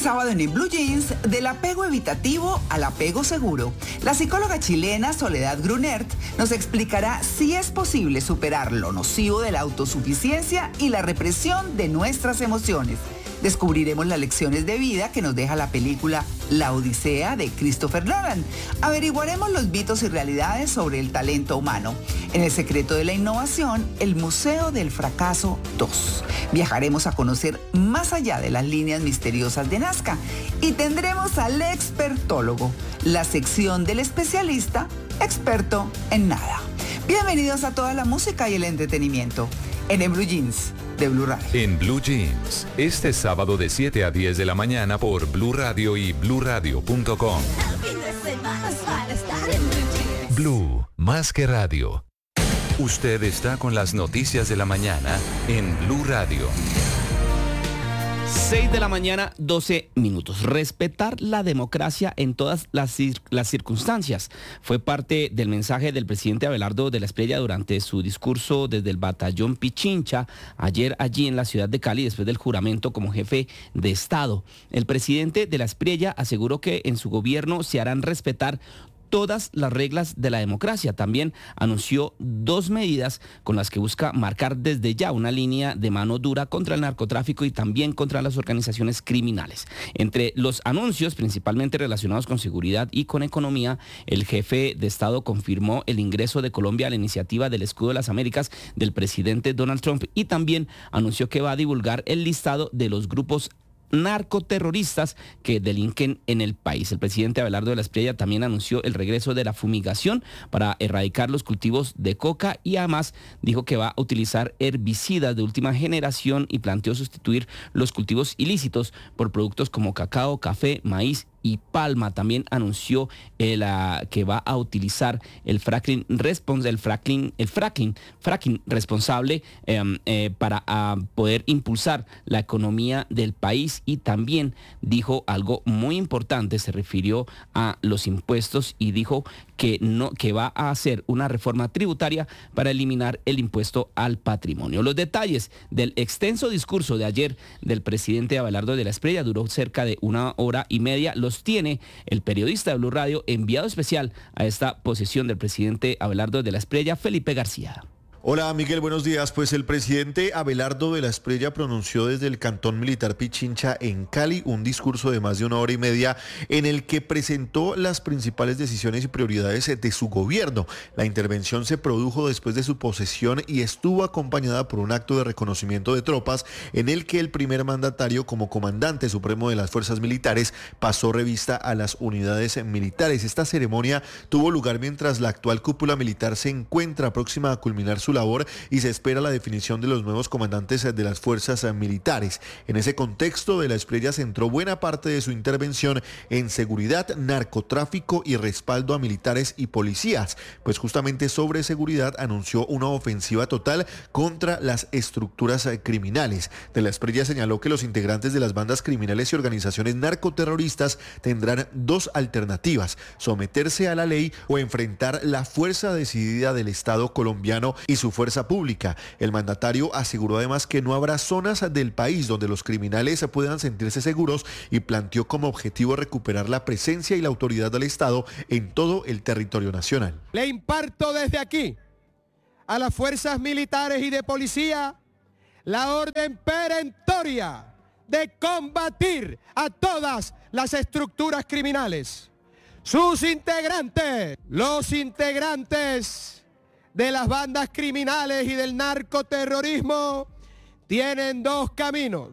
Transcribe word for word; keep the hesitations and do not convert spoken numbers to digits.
sábado en En Blue Jeans, del apego evitativo al apego seguro. La psicóloga chilena Soledad Grunert nos explicará si es posible superar lo nocivo de la autosuficiencia y la represión de nuestras emociones. Descubriremos las lecciones de vida que nos deja la película La Odisea de Christopher Nolan. Averiguaremos los mitos y realidades sobre el talento humano. En El secreto de la innovación, el Museo del Fracaso dos. Viajaremos a conocer más allá de las líneas misteriosas de Nazca y tendremos al expertólogo, la sección del especialista experto en nada. Bienvenidos a toda la música y el entretenimiento en En Blue Jeans de Blue Radio. En Blue Jeans, este sábado de siete a diez de la mañana por Blue Radio y blue radio punto com. Blue, más que radio. Usted está con las noticias de la mañana en Blue Radio. seis de la mañana, doce minutos. Respetar la democracia en todas las, cir- las circunstancias fue parte del mensaje del presidente Abelardo de la Espriella durante su discurso desde el batallón Pichincha ayer allí en la ciudad de Cali después del juramento como jefe de Estado. El presidente de la Espriella aseguró que en su gobierno se harán respetar todas las reglas de la democracia. También anunció dos medidas con las que busca marcar desde ya una línea de mano dura contra el narcotráfico y también contra las organizaciones criminales. Entre los anuncios, principalmente relacionados con seguridad y con economía, el jefe de Estado confirmó el ingreso de Colombia a la iniciativa del Escudo de las Américas del presidente Donald Trump y también anunció que va a divulgar el listado de los grupos narcoterroristas que delinquen en el país. El presidente Abelardo de la Espriella también anunció el regreso de la fumigación para erradicar los cultivos de coca y además dijo que va a utilizar herbicidas de última generación y planteó sustituir los cultivos ilícitos por productos como cacao, café, maíz y palma. También anunció el, uh, que va a utilizar el fracking, respons el fracking, el fracking, fracking responsable eh, eh, para uh, poder impulsar la economía del país y también dijo algo muy importante, se refirió a los impuestos y dijo que, no, que va a hacer una reforma tributaria para eliminar el impuesto al patrimonio. Los detalles del extenso discurso de ayer del presidente Abelardo de la Espriella duró cerca de una hora y media. Los tiene el periodista de Blue Radio, enviado especial a esta posesión del presidente Abelardo de la Espriella, Felipe García. Hola Miguel, buenos días. Pues el presidente Abelardo de la Espriella pronunció desde el Cantón Militar Pichincha en Cali un discurso de más de una hora y media en el que presentó las principales decisiones y prioridades de su gobierno. La intervención se produjo después de su posesión y estuvo acompañada por un acto de reconocimiento de tropas en el que el primer mandatario, como comandante supremo de las fuerzas militares, pasó revista a las unidades militares. Esta ceremonia tuvo lugar mientras la actual cúpula militar se encuentra próxima a culminar su labor y se espera la definición de los nuevos comandantes de las fuerzas militares. En ese contexto, de la Espriella centró buena parte de su intervención en seguridad, narcotráfico y respaldo a militares y policías, pues justamente sobre seguridad anunció una ofensiva total contra las estructuras criminales. De la Espriella señaló que los integrantes de las bandas criminales y organizaciones narcoterroristas tendrán dos alternativas: someterse a la ley o enfrentar la fuerza decidida del Estado colombiano y su fuerza pública. El mandatario aseguró además que no habrá zonas del país donde los criminales puedan sentirse seguros y planteó como objetivo recuperar la presencia y la autoridad del Estado en todo el territorio nacional. Le imparto desde aquí a las fuerzas militares y de policía la orden perentoria de combatir a todas las estructuras criminales, sus integrantes, los integrantes de las bandas criminales y del narcoterrorismo tienen dos caminos.